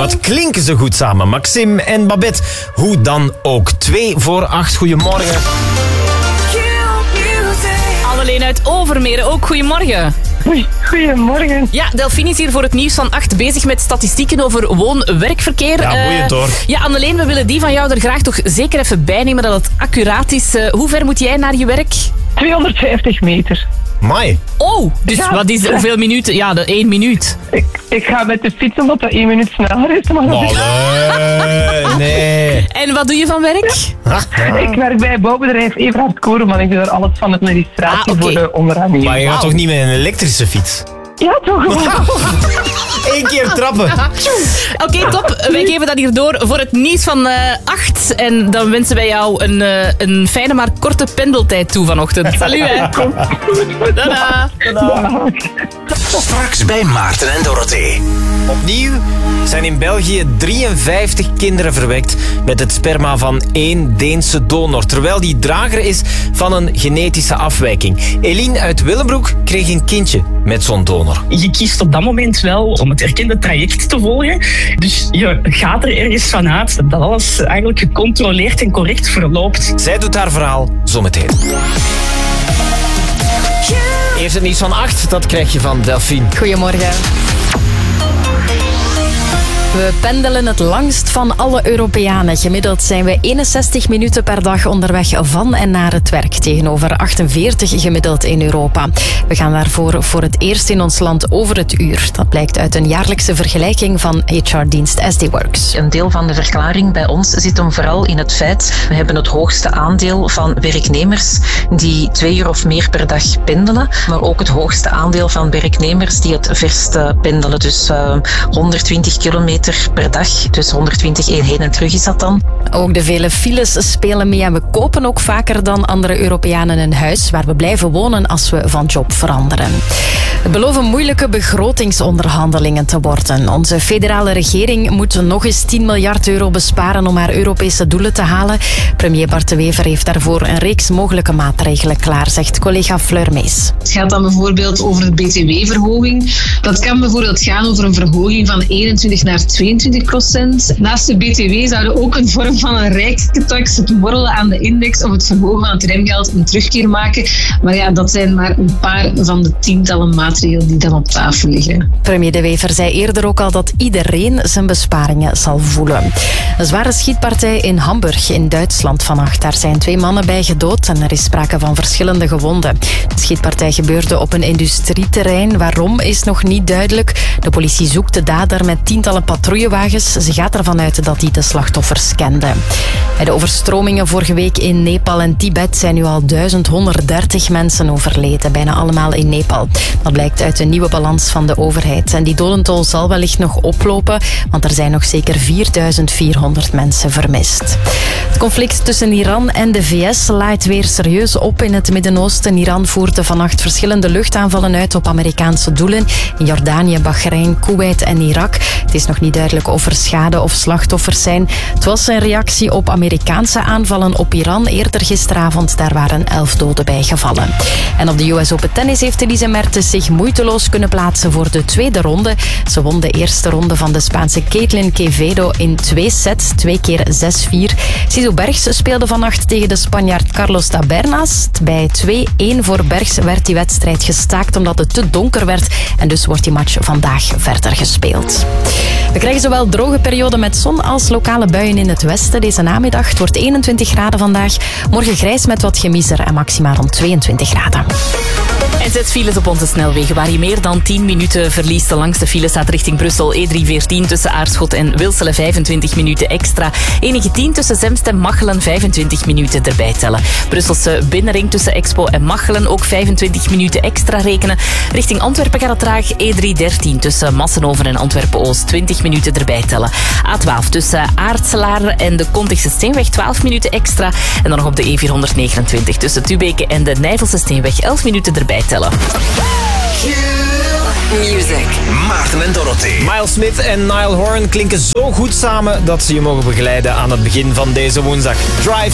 Wat klinken ze goed samen, Maxime en Babette. Hoe dan ook. 7:45, goedemorgen. Anneleen uit Overmeren, ook goedemorgen. Goedemorgen. Ja, Delphine is hier voor het nieuws van 8 bezig met statistieken over woon-werkverkeer. Ja, boeiend hoor. Ja, Anneleen, we willen die van jou er graag toch zeker even bij nemen dat het accuraat is. Hoe ver moet jij naar je werk? 250 meter. Mai. Oh, dus Ja. wat is hoeveel minuten? Ja, de 1 minuut. Ik ga met de fiets omdat dat 1 minuut sneller is. Maar Nee. En wat doe je van werk? ik werk bij het bouwbedrijf Everhard Koreman. Ik doe daar alles van het administratie oké. voor de onderaanneming. Maar je gaat toch niet met een elektrische fiets? Ja, toch wel. 1 keer trappen. Oké, top. Wij geven dat hier door voor het nieuws van 8. En dan wensen wij jou een fijne maar korte pendeltijd toe vanochtend. Salut, hè. Tada. Straks bij Maarten en Dorothee. Opnieuw zijn in België 53 kinderen verwekt met het sperma van 1 Deense donor, terwijl die drager is van een genetische afwijking. Eline uit Willebroek kreeg een kindje met zo'n donor. Je kiest op dat moment wel om het erkende traject te volgen. Dus je gaat er ergens vanuit dat alles eigenlijk gecontroleerd en correct verloopt. Zij doet haar verhaal zometeen. Eerst het nieuws van 8, dat krijg je van Delphine. Goedemorgen. We pendelen het langst van alle Europeanen. Gemiddeld zijn we 61 minuten per dag onderweg van en naar het werk, tegenover 48 gemiddeld in Europa. We gaan daarvoor voor het eerst in ons land over het uur. Dat blijkt uit een jaarlijkse vergelijking van HR-dienst SD Works. Een deel van de verklaring bij ons zit hem vooral in het feit, we hebben het hoogste aandeel van werknemers die 2 uur of meer per dag pendelen, maar ook het hoogste aandeel van werknemers die het verst pendelen. Dus 120 kilometer per dag, dus 120 heen en terug is dat dan. Ook de vele files spelen mee en we kopen ook vaker dan andere Europeanen een huis waar we blijven wonen als we van job veranderen. Het beloven moeilijke begrotingsonderhandelingen te worden. Onze federale regering moet nog eens 10 miljard euro besparen om haar Europese doelen te halen. Premier Bart de Wever heeft daarvoor een reeks mogelijke maatregelen klaar, zegt collega Fleur Mees. Het gaat dan bijvoorbeeld over de btw-verhoging. Dat kan bijvoorbeeld gaan over een verhoging van 21 naar 22%. Naast de btw zouden ook een vorm van een rijkstax, het borrelen aan de index of het verhogen van het remgeld een terugkeer maken. Maar ja, dat zijn maar een paar van de tientallen maatregelen die dan op tafel liggen. Premier De Wever zei eerder ook al dat iedereen zijn besparingen zal voelen. Een zware schietpartij in Hamburg in Duitsland vannacht. Daar zijn 2 mannen bij gedood en er is sprake van verschillende gewonden. De schietpartij gebeurde op een industrieterrein. Waarom is nog niet duidelijk. De politie zoekt de dader met tientallen patrouillewagens. Ze gaat ervan uit dat hij de slachtoffers kende. Bij de overstromingen vorige week in Nepal en Tibet zijn nu al 1130 mensen overleden. Bijna allemaal in Nepal. Dat blijkt uit een nieuwe balans van de overheid. En die dodentol zal wellicht nog oplopen, want er zijn nog zeker 4400 mensen vermist. Het conflict tussen Iran en de VS laait weer serieus op in het Midden-Oosten. Iran voerde vannacht verschillende luchtaanvallen uit op Amerikaanse doelen in Jordanië, Bahrein, Kuwait en Irak. Het is nog niet duidelijk of er schade of slachtoffers zijn. Het was een reactie op Amerikaanse aanvallen op Iran. Eerder gisteravond, daar waren 11 doden bij gevallen. En op de US Open Tennis heeft Elise Mertens zich moeiteloos kunnen plaatsen voor de tweede ronde. Ze won de eerste ronde van de Spaanse Caitlin Quevedo in 2 sets, 2 keer 6-4. Sido Bergs speelde vannacht tegen de Spanjaard Carlos Tabernas. Bij 2-1 voor Bergs werd die wedstrijd gestaakt omdat het te donker werd. En dus wordt die match vandaag verder gespeeld. We krijgen zowel droge perioden met zon als lokale buien in het westen deze namiddag. Het wordt 21 graden vandaag. Morgen grijs met wat gemiezer en maximaal rond 22 graden. En 6 files op onze snelwegen waar je meer dan 10 minuten verliest. De langste file staat richting Brussel. E314 tussen Aarschot en Wilselen 25 minuten extra. Enige 10 tussen Zemst en Machelen 25 minuten erbij tellen. Brusselse binnenring tussen Expo en Machelen ook 25 minuten extra rekenen. Richting Antwerpen gaat het traag. E313 tussen Massenhoven en Antwerpen-Oost 20 minuten erbij tellen. A12 tussen Aartselaar en de Kontigse Steenweg 12 minuten extra. En dan nog op de E429 tussen Tubeke en de Nijvelse Steenweg 11 minuten erbij tellen. Music. Maarten en Dorothee. Miles Smith en Niall Horan klinken zo goed samen dat ze je mogen begeleiden aan het begin van deze woensdag. Drive